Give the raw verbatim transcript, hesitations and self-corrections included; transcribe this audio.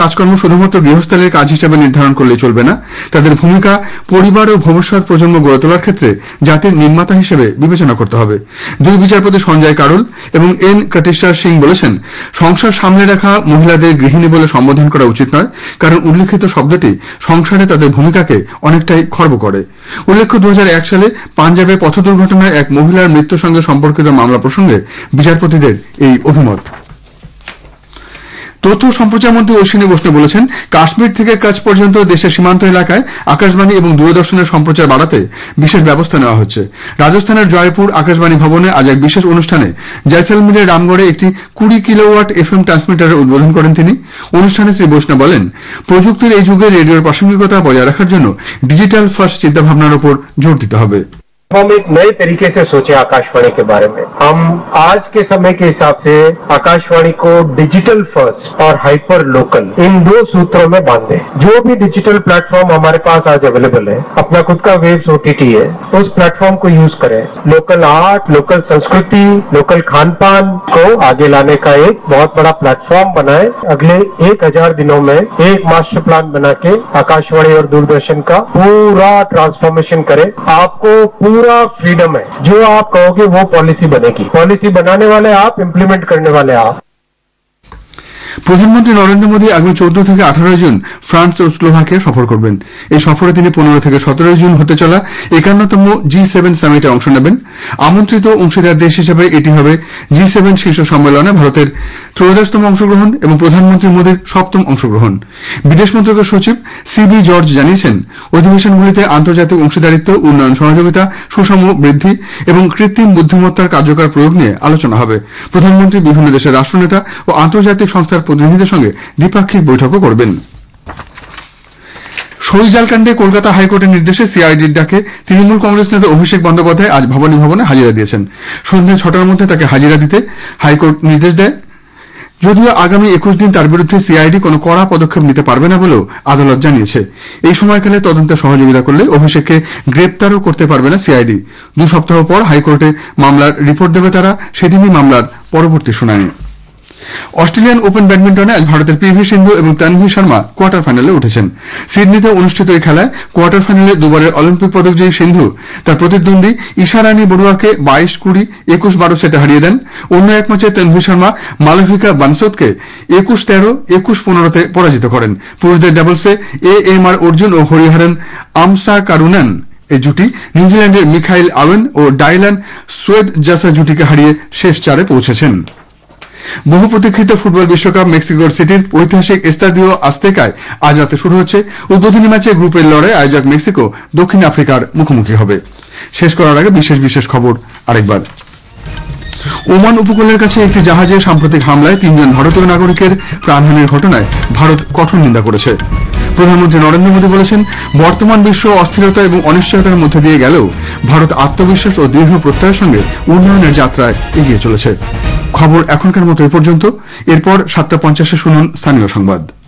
কাজকর্ম শুধুমাত্র গৃহস্থালির কাজ হিসেবে নির্ধারণ করলে চলবে না, তাদের ভূমিকা পরিবার ও ভবিষ্যৎ প্রজন্ম গড়ে তোলার ক্ষেত্রে জাতির নির্মাতা হিসেবে বিবেচনা করতে হবে। দুই বিচারপতি সঞ্জয় কারোল এবং এন কটেশ্বর সিং বলেছেন, সংসার সামলে রাখা মহিলাদের গৃহিণী বলে সম্বোধন করা উচিত নয়, কারণ উল্লিখিত শব্দটি সংসারে তাদের ভূমিকাকে অনেকটাই খর্ব করে। উল্লেখ্য দু হাজার এক সালে পাঞ্জাবে পথ দুর্ঘটনায় এক মহিলার মৃত্যুর সঙ্গে সম্পর্কিত মামলা প্রসঙ্গে বিচারপতিদের এই অভিমত। তথ্য সম্প্রচার মন্ত্রী অশ্বিনী বৈষ্ণব বলেছেন, কাশ্মীর থেকে কাছ পর্যন্ত দেশের সীমান্ত এলাকায় আকাশবাণী এবং দূরদর্শনের সম্প্রচার বাড়াতে বিশেষ ব্যবস্থা নেওয়া হচ্ছে। রাজস্থানের জয়পুর আকাশবাণী ভবনে আজ এক বিশেষ অনুষ্ঠানে জয়সলমীরের রামগড়ে একটি কুড়ি কিলোওয়াট এফএম ট্রান্সমিটারের উদ্বোধন করেন তিনি। অনুষ্ঠানে শ্রী বৈষ্ণব বলেন, প্রযুক্তির এই যুগে রেডিওর প্রাসঙ্গিকতা বজায় রাখার জন্য ডিজিটাল ফার্স্ট চিন্তাভাবনার উপর জোর দিতে হবে। हम एक नए तरीके से सोचे आकाशवाणी के बारे में। हम आज के समय के हिसाब से आकाशवाणी को डिजिटल फर्स्ट और हाइपर लोकल इन दो सूत्रों में बांधे। जो भी डिजिटल प्लेटफॉर्म हमारे पास आज अवेलेबल है, अपना खुद का वेव्स ओटीटी है, उस प्लेटफॉर्म को यूज करें। लोकल आर्ट, लोकल संस्कृति, लोकल खान पान को आगे लाने का एक बहुत बड़ा प्लेटफॉर्म बनाए। अगले एक हजार दिनों में एक मास्टर प्लान बना के आकाशवाणी और दूरदर्शन का पूरा ट्रांसफॉर्मेशन करें। आपको पूरा फ्रीडम है, जो आप कहोगे वो पॉलिसी बनेगी। पॉलिसी बनाने वाले आप, इम्प्लीमेंट करने वाले आप। প্রধানমন্ত্রী নরেন্দ্র মোদী আগামী চৌদ্দ থেকে আঠারোই জুন ফ্রান্স ও স্লোভাকিয়া সফর করবেন। এই সফরে তিনি পনেরো থেকে সতেরোই জুন হতে চলা একান্নতম জি সেভেন সামিটে অংশ নেবেন। আমন্ত্রিত অংশীদার দেশ হিসেবে এটি হবে জি সেভেন শীর্ষ সম্মেলনে ভারতের ত্রয়োদশতম অংশগ্রহণ এবং প্রধানমন্ত্রী মোদীর সপ্তম অংশগ্রহণ। বিদেশ মন্ত্রকের সচিব সিবি জর্জ জানিয়েছেন, অধিবেশনগুলিতে আন্তর্জাতিক অংশীদারিত্ব, উন্নয়ন সহযোগিতা, সুষম বৃদ্ধি এবং কৃত্রিম বুদ্ধিমত্তার কার্যকর প্রয়োগ নিয়ে আলোচনা হবে। প্রধানমন্ত্রী বিভিন্ন দেশের রাষ্ট্রনেতা ও আন্তর্জাতিক সংস্থার প্রতিনিধিদের সঙ্গে দ্বিপাক্ষিক বৈঠকও করবেন। সইজাল কাণ্ডে কলকাতা হাইকোর্টের নির্দেশে সিআইডির ডাকে তৃণমূল কংগ্রেস নেতা অভিষেক বন্দ্যোপাধ্যায় আজ ভবানী ভবনে হাজিরা দিয়েছেন। সন্ধ্যে ছটার মধ্যে তাকে হাজিরা দিতে হাইকোর্ট নির্দেশ দেয়। যদিও আগামী একুশ দিন তার বিরুদ্ধে সিআইডি কোনো কড়া পদক্ষেপ নিতে পারবে না বলেও আদালত জানিয়েছে। এই সময়কালে তদন্তে সহযোগিতা করলে অভিষেককে গ্রেপ্তারও করতে পারবে না সিআইডি। দু সপ্তাহ পর হাইকোর্টে মামলার রিপোর্ট দেবে তারা, সেদিনই মামলার পরবর্তী শুনানি। অস্ট্রেলিয়ান ওপেন ব্যাডমিন্টনে আজ ভারতের পিভি সিন্ধু এবং তানভি শর্মা কোয়ার্টার ফাইনালে উঠেছেন। সিডনিতে অনুষ্ঠিত এই খেলায় কোয়ার্টার ফাইনালে দুবারের অলিম্পিক পদকজয়ী সিন্ধু তার প্রতিদ্বন্দ্বী ঈশা রানী বড়ুয়াকে বাইশ কুড়ি, একুশ বারো সেটে হারিয়ে দেন। অন্য এক ম্যাচে তানভি শর্মা মালভিকা বানসোদকে একুশ তেরো, একুশ পনেরোতে পরাজিত করেন। পুরুষদের ডাবলসে এ এম আর অর্জুন ও হরিহরন আমসা কারুনান এই জুটি নিউজিল্যান্ডের মিখাইল আওয়েন ও ডাইলান সোয়েদ জাসা জুটিকে হারিয়ে শেষ চারে পৌঁছেছেন। বহু প্রতীক্ষিত ফুটবল বিশ্বকাপ মেক্সিকোর সিটির ঐতিহাসিক এস্তাদিও আজতেকায় আজ রাতে শুরু হচ্ছে। উদ্বোধনী ম্যাচে গ্রুপের লড়াই আয়োজক মেক্সিকো দক্ষিণ আফ্রিকার মুখোমুখি হবে। শেষ করার আগে বিশেষ বিশেষ খবর আরেকবার। ওমান উপকূলের কাছে একটি জাহাজের সাম্প্রতিক হামলায় তিনজন ভারতীয় নাগরিকের প্রাণহানির ঘটনায় ভারত কঠোর নিন্দা করেছে। প্রধানমন্ত্রী নরেন্দ্র মোদী বলেছেন, বর্তমান বিশ্ব অস্থিরতা এবং অনিশ্চয়তার মধ্যে দিয়ে গেলেও ভারত আত্মবিশ্বাস ও দৃঢ় প্রত্যয়ের সঙ্গে উন্নয়নের যাত্রায় এগিয়ে চলেছে। খবর এখনকার মতো এ পর্যন্ত। এরপর সাতটা পঞ্চাশে শুনুন স্থানীয় সংবাদ।